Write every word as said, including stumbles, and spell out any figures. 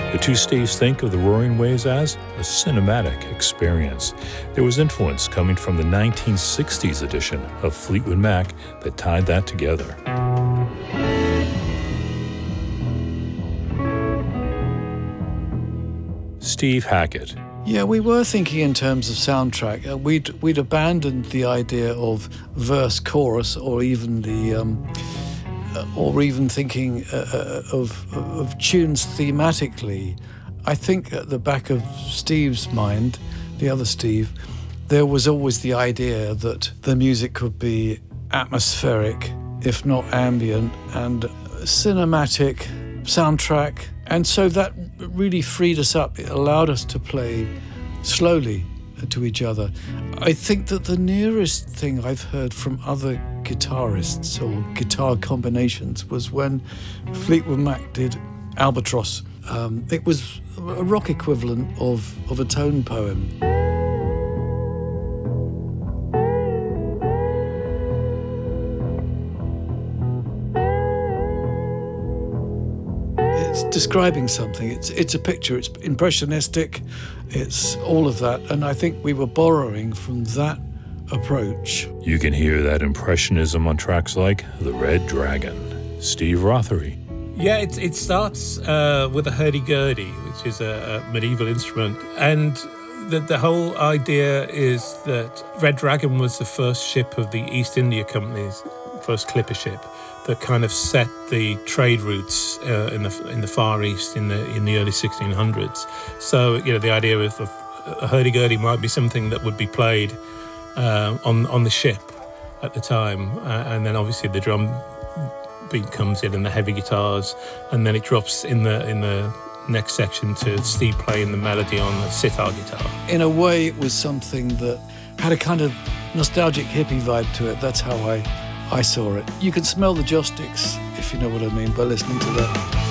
The two Steves think of the Roaring Waves as a cinematic experience. There was influence coming from the nineteen sixties edition of Fleetwood Mac that tied that together. Steve Hackett. Yeah, we were thinking in terms of soundtrack. Uh, we'd we'd abandoned the idea of verse chorus, or even the, um, uh, or even thinking uh, uh, of of tunes thematically. I think at the back of Steve's mind, the other Steve, there was always the idea that the music could be atmospheric, if not ambient, and cinematic soundtrack. And so that really freed us up. It allowed us to play slowly to each other. I think that the nearest thing I've heard from other guitarists or guitar combinations was when Fleetwood Mac did Albatross. Um, it was a rock equivalent of, of a tone poem. It's describing something. It's it's a picture. It's impressionistic. It's all of that. And I think we were borrowing from that approach. You can hear that impressionism on tracks like The Red Dragon. Steve Rothery. Yeah, it, it starts uh, with a hurdy-gurdy, which is a, a medieval instrument. And the, the whole idea is that Red Dragon was the first ship of the East India Company's first clipper ship that kind of set the trade routes uh, in the in the Far East in the in the early sixteen hundreds. So, you know, the idea of a hurdy-gurdy might be something that would be played uh, on on the ship at the time, uh, and then obviously the drum beat comes in and the heavy guitars, and then it drops in the in the next section to Steve playing the melody on the sitar guitar. In a way, it was something that had a kind of nostalgic hippie vibe to it. That's how I I saw it. You can smell the joss sticks, if you know what I mean, by listening to that.